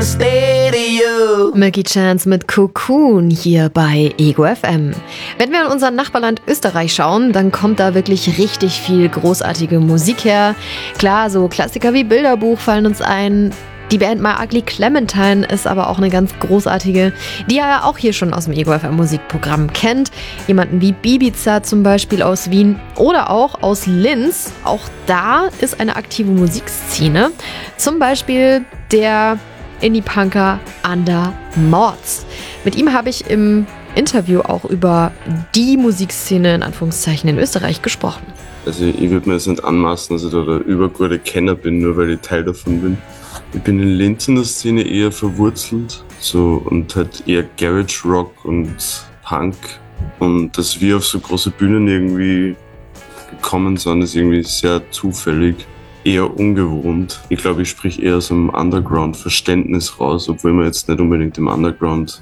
stay to you. Milky Chance mit Cocoon hier bei Ego FM. Wenn wir in unser Nachbarland Österreich schauen, dann kommt da wirklich richtig viel großartige Musik her. Klar, so Klassiker wie Bilderbuch fallen uns ein. Die Band My Ugly Clementine ist aber auch eine ganz großartige, die ihr ja auch hier schon aus dem Ego FM Musikprogramm kennt. Jemanden wie Bibiza zum Beispiel aus Wien oder auch aus Linz. Auch da ist eine aktive Musikszene. Zum Beispiel der Indie-Punker Under Mords. Mit ihm habe ich im Interview auch über die Musikszene in Anführungszeichen in Österreich gesprochen. Also ich würde mir jetzt nicht anmaßen, dass ich da der übergute Kenner bin, nur weil ich Teil davon bin. Ich bin in Linz in der Szene eher verwurzelt und halt eher Garage Rock und Punk. Und dass wir auf so große Bühnen irgendwie gekommen sind, ist irgendwie sehr zufällig, eher ungewohnt. Ich glaube, ich sprich eher so einem Underground-Verständnis raus, obwohl wir jetzt nicht unbedingt im Underground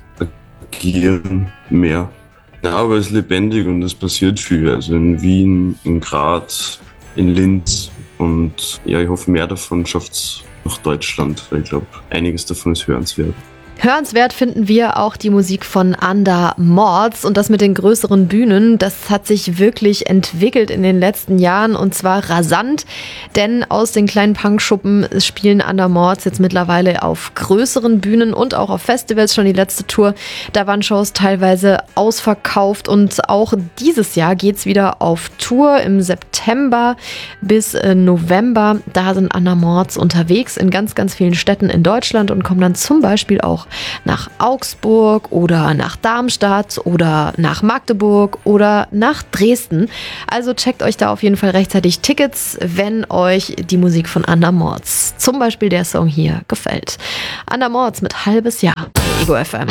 agieren mehr. Ja, aber es ist lebendig und es passiert viel. Also in Wien, in Graz, in Linz und ja, ich hoffe, mehr davon schafft's nach Deutschland, weil ich glaube, einiges davon ist hörenswert. Hörenswert finden wir auch die Musik von Under Mords und das mit den größeren Bühnen. Das hat sich wirklich entwickelt in den letzten Jahren und zwar rasant, denn aus den kleinen Punkschuppen spielen Under Mords jetzt mittlerweile auf größeren Bühnen und auch auf Festivals. Schon die letzte Tour, da waren Shows teilweise ausverkauft und auch dieses Jahr geht's wieder auf Tour im September bis November. Da sind Under Mords unterwegs in ganz, ganz vielen Städten in Deutschland und kommen dann zum Beispiel auch nach Augsburg oder nach Darmstadt oder nach Magdeburg oder nach Dresden. Also checkt euch da auf jeden Fall rechtzeitig Tickets, wenn euch die Musik von Under Mords, zum Beispiel der Song hier, gefällt. Under Mords mit Halbes Jahr bei Ego FM.